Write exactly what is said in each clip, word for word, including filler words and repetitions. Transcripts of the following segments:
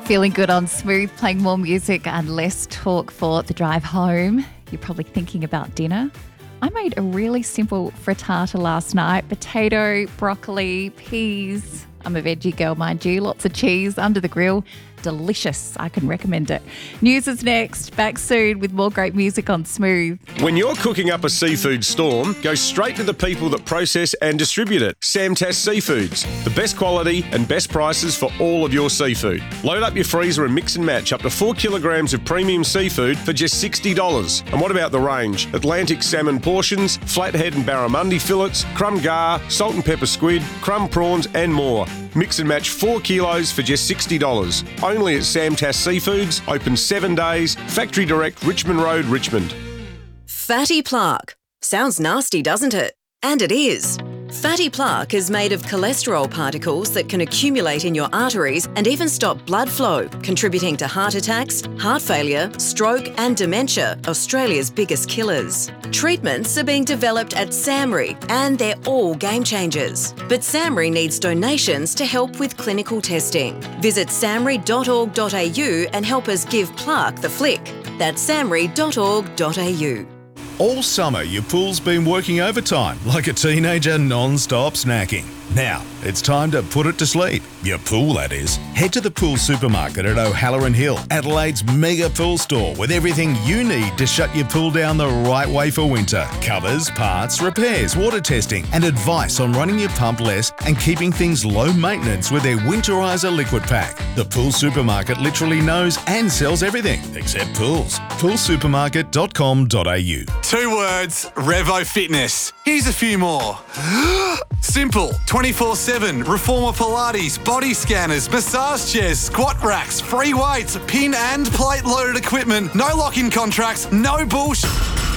Feeling good on Smooth, playing more music and less talk for the drive home. You're probably thinking about dinner. I made a really simple frittata last night. Potato, broccoli, peas. I'm a veggie girl, mind you. Lots of cheese under the grill. Delicious. I can recommend it. News is next. Back soon with more great music on Smooth. When you're cooking up a seafood storm, go straight to the people that process and distribute it. Samtas Seafoods. The best quality and best prices for all of your seafood. Load up your freezer and mix and match up to four kilograms of premium seafood for just sixty dollars. And what about the range? Atlantic salmon portions, flathead and barramundi fillets, crumb gar, salt and pepper squid, crumb prawns and more. Mix and match four kilos for just sixty dollars. Only at Samtas Seafoods, open seven days, Factory Direct, Richmond Road, Richmond. Fatty plaque. Sounds nasty, doesn't it? And it is. Fatty plaque is made of cholesterol particles that can accumulate in your arteries and even stop blood flow, contributing to heart attacks, heart failure, stroke and dementia, Australia's biggest killers. Treatments are being developed at SAMRI and they're all game changers. But SAMRI needs donations to help with clinical testing. Visit samri dot org dot a u and help us give plaque the flick. That's samri dot org dot a u. All summer, your pool's been working overtime like a teenager non-stop snacking. Now, it's time to put it to sleep. Your pool, that is. Head to the Pool Supermarket at O'Halloran Hill, Adelaide's mega pool store with everything you need to shut your pool down the right way for winter. Covers, parts, repairs, water testing and advice on running your pump less and keeping things low maintenance with their Winterizer Liquid Pack. The Pool Supermarket literally knows and sells everything except pools. pool supermarket dot com dot a u. Two words, Revo Fitness. Here's a few more. Simple, twenty-four seven, Reformer Pilates, body scanners, massage chairs, squat racks, free weights, pin and plate loaded equipment, no lock-in contracts, no bullshit.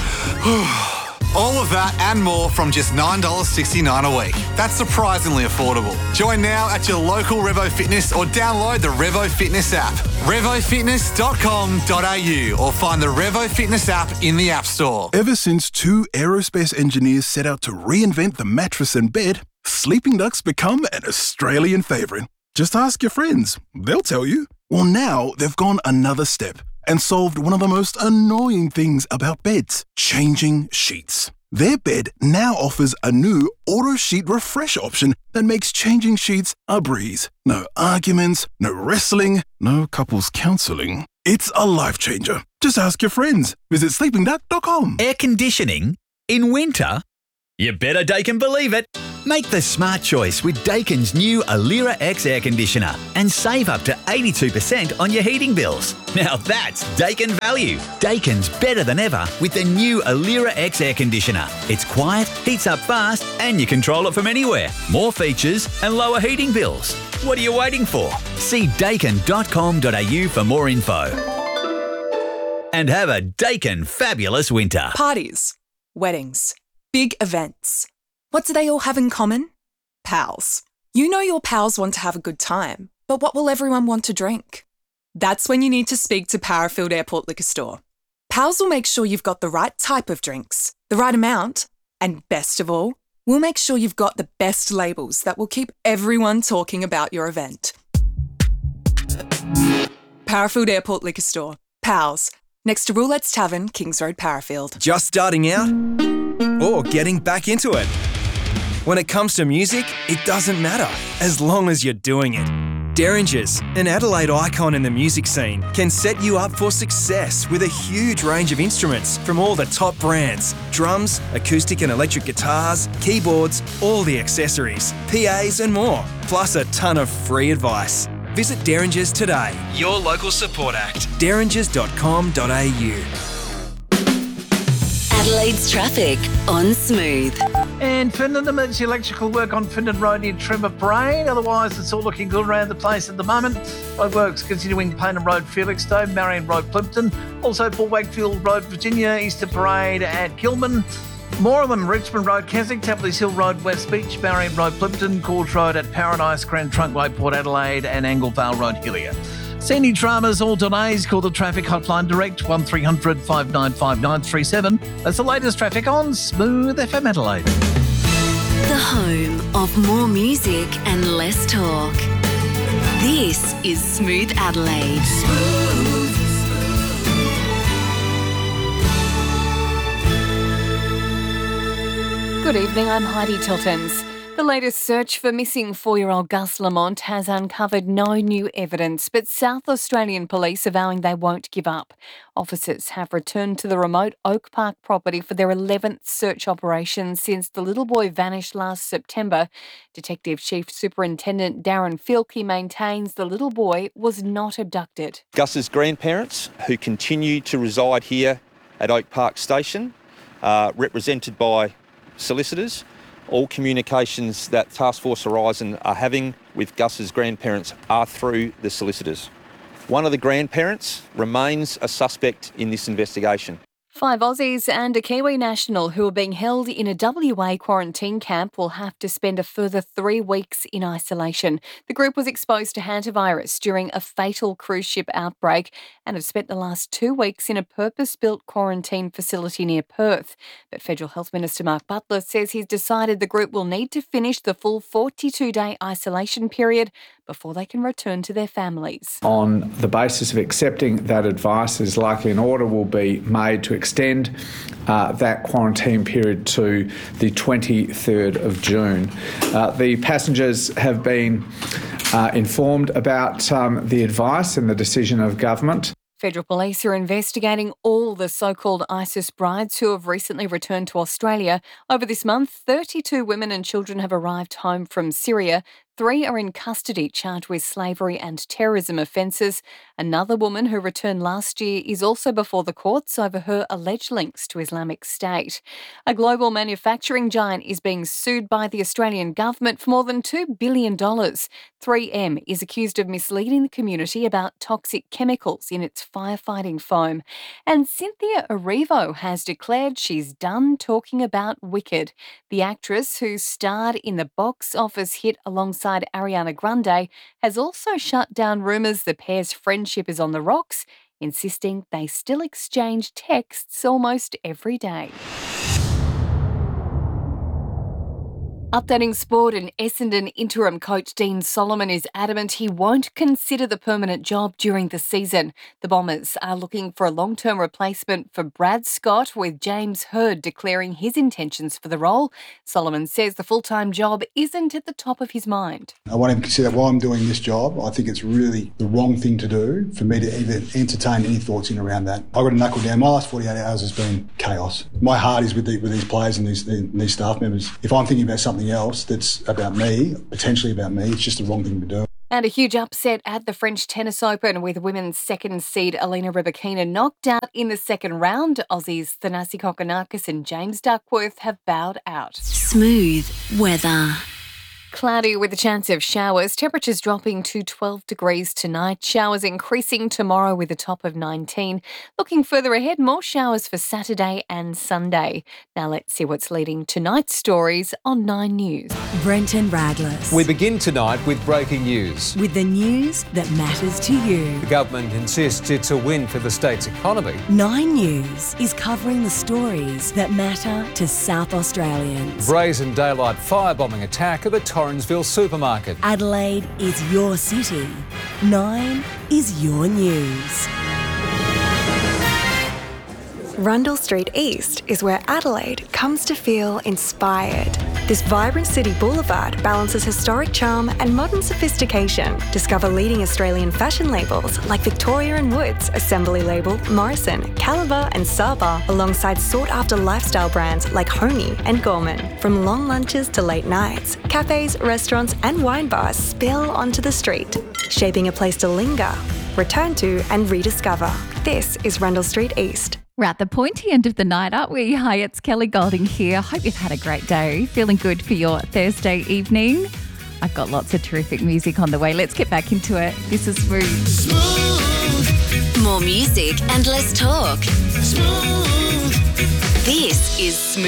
All of that and more from just nine dollars sixty-nine a week. That's surprisingly affordable. Join now at your local Revo Fitness or download the Revo Fitness app. revo fitness dot com dot a u or find the Revo Fitness app in the App Store. Ever since two aerospace engineers set out to reinvent the mattress and bed, Sleeping Duck's become an Australian favourite. Just ask your friends. They'll tell you. Well, now they've gone another step and solved one of the most annoying things about beds, changing sheets. Their bed now offers a new auto sheet refresh option that makes changing sheets a breeze. No arguments, no wrestling, no couples counselling. It's a life changer. Just ask your friends. Visit sleeping duck dot com. Air conditioning in winter? You better Daikin believe it. Make the smart choice with Daikin's new Alira X air conditioner and save up to eighty-two percent on your heating bills. Now that's Daikin value. Daikin's better than ever with the new Alira X air conditioner. It's quiet, heats up fast, and you control it from anywhere. More features and lower heating bills. What are you waiting for? See daikin dot com dot a u for more info. And have a Daikin fabulous winter. Parties, weddings, big events. What do they all have in common? Pals. You know your pals want to have a good time, but what will everyone want to drink? That's when you need to speak to Parafield Airport Liquor Store. Pals will make sure you've got the right type of drinks, the right amount, and best of all, we'll make sure you've got the best labels that will keep everyone talking about your event. Parafield Airport Liquor Store. Pals. Next to Roulette's Tavern, Kings Road, Parafield. Just starting out or getting back into it? When it comes to music, it doesn't matter, as long as you're doing it. Derringers, an Adelaide icon in the music scene, can set you up for success with a huge range of instruments from all the top brands. Drums, acoustic and electric guitars, keyboards, all the accessories, P As and more, plus a ton of free advice. Visit Derringers today, your local support act, derringers dot com dot a u. Adelaide's traffic on Smooth. And Findon, emergency electrical work on Findon Road near Trimmer Parade. Otherwise, it's all looking good around the place at the moment. Roadworks continuing Paynham Road, Felixstowe, Marion Road, Plimpton. Also for Wakefield Road, Virginia, Easter Parade at Gilman. More of them, Richmond Road, Keswick, Tapley's Hill Road, West Beach, Marion Road, Plimpton, Court Road at Paradise, Grand Trunk Way, Port Adelaide and Anglevale Road, Hillier. See any dramas or delays, call the traffic hotline direct, one three hundred, five nine five, nine three seven. That's the latest traffic on Smooth F M Adelaide. The home of more music and less talk. This is Smooth Adelaide. Good evening, I'm Heidi Tiltons. The latest search for missing four-year-old Gus Lamont has uncovered no new evidence, but South Australian police are vowing they won't give up. Officers have returned to the remote Oak Park property for their eleventh search operation since the little boy vanished last September. Detective Chief Superintendent Darren Filkey maintains the little boy was not abducted. Gus's grandparents, who continue to reside here at Oak Park Station, are represented by solicitors. All communications that Task Force Horizon are having with Gus's grandparents are through the solicitors. One of the grandparents remains a suspect in this investigation. Five Aussies and a Kiwi national who are being held in a W A quarantine camp will have to spend a further three weeks in isolation. The group was exposed to hantavirus during a fatal cruise ship outbreak and have spent the last two weeks in a purpose-built quarantine facility near Perth. But Federal Health Minister Mark Butler says he's decided the group will need to finish the full forty-two day isolation period before they can return to their families. On the basis of accepting that advice, is likely an order will be made to extend uh, that quarantine period to the twenty-third of June. Uh, the passengers have been uh, informed about um, the advice and the decision of government. Federal Police are investigating all the so-called ISIS brides who have recently returned to Australia. Over this month, thirty-two women and children have arrived home from Syria. Three are in custody charged with slavery and terrorism offences. Another woman who returned last year is also before the courts over her alleged links to Islamic State. A global manufacturing giant is being sued by the Australian government for more than two billion dollars. three M is accused of misleading the community about toxic chemicals in its firefighting foam. And Cynthia Erivo has declared she's done talking about Wicked. The actress, who starred in the box office hit alongside Ariana Grande, has also shut down rumours the pair's friendship is on the rocks, insisting they still exchange texts almost every day. Updating sport, and Essendon interim coach Dean Solomon is adamant he won't consider the permanent job during the season. The Bombers are looking for a long-term replacement for Brad Scott, with James Hird declaring his intentions for the role. Solomon says the full-time job isn't at the top of his mind. I won't even consider while I'm doing this job. I think it's really the wrong thing to do for me to even entertain any thoughts in around that. I've got to knuckle down. My last forty-eight hours has been chaos. My heart is with, the, with these players and these, these staff members. If I'm thinking about something else that's about me, potentially about me, it's just the wrong thing to do. And a huge upset at the French Tennis Open, with women's second seed Elena Rybakina knocked out in the second round. Aussies Thanasi Kokkinakis and James Duckworth have bowed out. Smooth weather. Cloudy with a chance of showers. Temperatures dropping to twelve degrees tonight. Showers increasing tomorrow with a top of nineteen. Looking further ahead, more showers for Saturday and Sunday. Now let's see what's leading tonight's stories on Nine News. Brenton Radless. We begin tonight with breaking news. With the news that matters to you. The government insists it's a win for the state's economy. Nine News is covering the stories that matter to South Australians. Brazen daylight firebombing attack at the Torrensville supermarket. Adelaide is your city. Nine is your news. Rundle Street East is where Adelaide comes to feel inspired. This vibrant city boulevard balances historic charm and modern sophistication. Discover leading Australian fashion labels like Victoria and Woods, Assembly Label, Morrison, Caliber and Saba, alongside sought-after lifestyle brands like Honey and Gorman. From long lunches to late nights, cafes, restaurants and wine bars spill onto the street, shaping a place to linger, return to and rediscover. This is Rundle Street East. We're at the pointy end of the night, aren't we? Hi, it's Kelly Golding here. Hope you've had a great day. Feeling good for your Thursday evening. I've got lots of terrific music on the way. Let's get back into it. This is Smooth. Smooth. More music and less talk. Smooth. This is Smooth